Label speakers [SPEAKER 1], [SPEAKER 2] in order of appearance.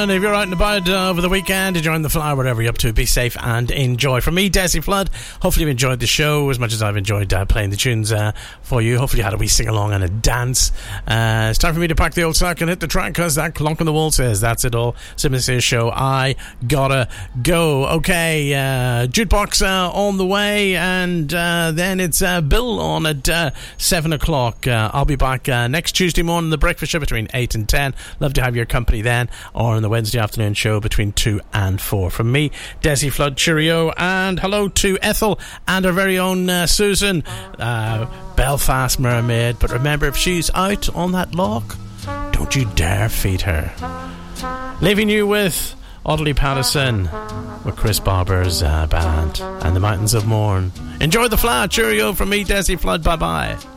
[SPEAKER 1] And if you're out and about over the weekend, enjoying the flower, whatever you're up to, be safe and enjoy. From me, Desi Flood, hopefully you've enjoyed the show as much as I've enjoyed playing the tunes for you. Hopefully you had a wee sing-along and a dance. It's time for me to pack the old sack and hit the track, because that clock on the wall says that's it all. Simply Says Show, I gotta go. Okay, jukebox on the way, and then it's Bill on at 7 o'clock. I'll be back next Tuesday morning, the breakfast show between 8 and 10. Love to have your company then, or in the Wednesday afternoon show between 2 and 4. From me, Desi Flood, cheerio, and hello to Ethel and our very own Susan, Belfast mermaid. But remember, if she's out on that loch, don't you dare feed her. Leaving you with Audley Patterson with Chris Barber's band and the Mountains of Mourne. Enjoy the flat. Cheerio from me, Desi Flood. Bye bye.